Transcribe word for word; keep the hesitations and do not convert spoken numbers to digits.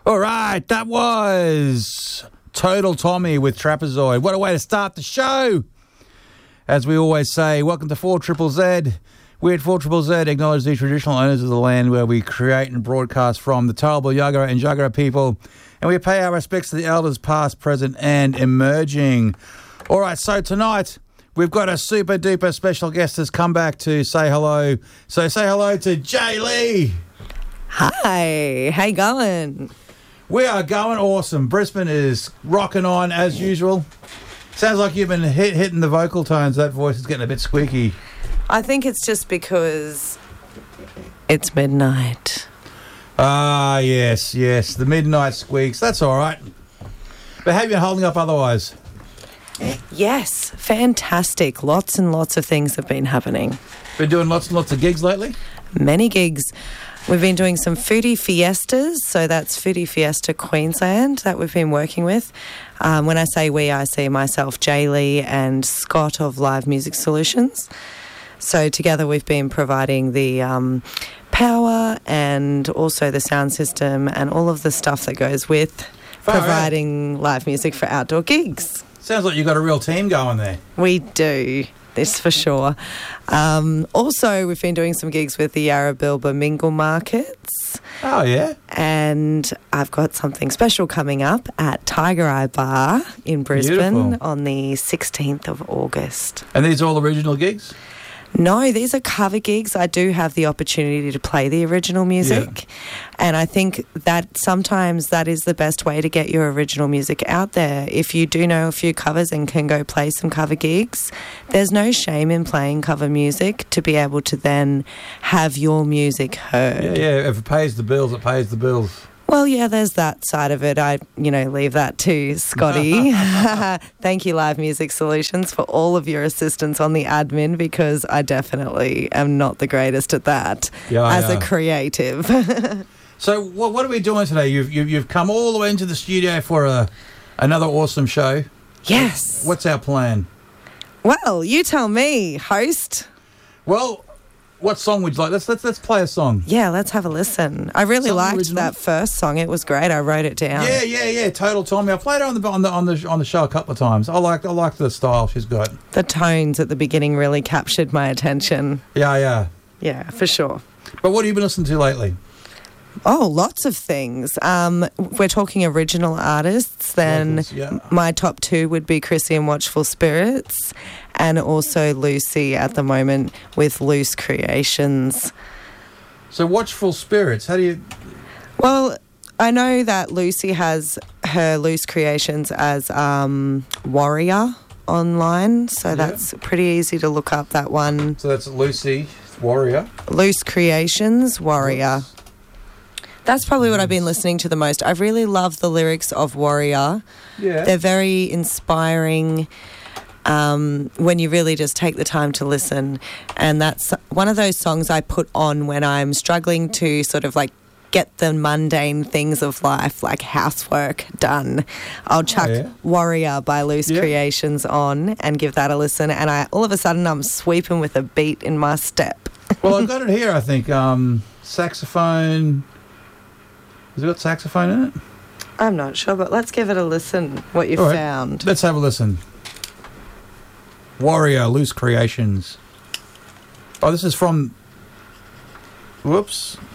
All right, that was Total Tommy with Trapezoid. What a way to start the show. As we always say, welcome to four triple Z. We at four triple Z acknowledge the traditional owners of the land where we create and broadcast from, the Turrbal, Yagara and Jagara people, and we pay our respects to the elders past, present and emerging. All right, so tonight we've got a super duper special guest that's come back to say hello. So say hello to Jay Lee. Hi, how you going? We are going awesome. Brisbane is rocking on as usual. Sounds like you've been hit, hitting the vocal tones. That voice is getting a bit squeaky. I think it's just because it's midnight. Ah, yes, yes. The midnight squeaks. That's all right. But how have you been holding up otherwise? Yes, fantastic. Lots and lots of things have been happening. Been doing lots and lots of gigs lately? Many gigs. We've been doing some foodie fiestas, so that's Foodie Fiesta Queensland that we've been working with. Um, when I say we, I see myself, Jay Lee and Scott of Live Music Solutions. So together we've been providing the um, power and also the sound system and all of the stuff that goes with Far providing out. live music for outdoor gigs. Sounds like you've got a real team going there. We do. This for sure. Um, also, we've been doing some gigs with the Yarrabilba Mingle Markets. Oh, yeah? And I've got something special coming up at Tiger Eye Bar in Brisbane Beautiful. on the sixteenth of August. And these are all original gigs? No, these are cover gigs. I do have the opportunity to play the original music. Yeah. And I think that sometimes that is the best way to get your original music out there. If you do know a few covers and can go play some cover gigs, there's no shame in playing cover music to be able to then have your music heard. Yeah, yeah. If it pays the bills, it pays the bills. Well, yeah, there's that side of it. I, you know, leave that to Scotty. Thank you, Live Music Solutions, for all of your assistance on the admin, because I definitely am not the greatest at that yeah, as yeah. a creative. So what, what are we doing today? You've, you've you've come all the way into the studio for a another awesome show. Yes. What's our plan? Well, you tell me, host. Well, what song would you like? Let's let's let's play a song. Yeah, let's have a listen. I really Something liked original? that first song. It was great. I wrote it down. Yeah, yeah, yeah. Total Tommy. I played her on the on the on the on the show a couple of times. I like I like the style she's got. The tones at the beginning really captured my attention. Yeah, yeah. Yeah, for sure. But what have you been listening to lately? Oh, lots of things. Um, we're talking original artists, then Locals, yeah. My top two would be Chrissy and Watchful Spirits, and also Lucy at the moment with Loose Creations. So Watchful Spirits, how do you... Well, I know that Lucy has her Loose Creations as um, Warrior online, so Yeah. that's pretty easy to look up, that one. So that's Lucy, Warrior. Loose Creations, Warrior. Yes. That's probably what I've been listening to the most. I really love the lyrics of Warrior. Yeah. They're very inspiring um, when you really just take the time to listen. And that's one of those songs I put on when I'm struggling to sort of like get the mundane things of life, like housework, done. I'll chuck Oh, yeah. Warrior by Loose Yeah. Creations on and give that a listen. And I all of a sudden I'm sweeping with a beat in my step. Well, I've got it here, I think. Um, saxophone... Has it got saxophone in it? I'm not sure, but let's give it a listen, what you All right. found. Let's have a listen. Warrior, Loose Creations. Oh, this is from... Whoops.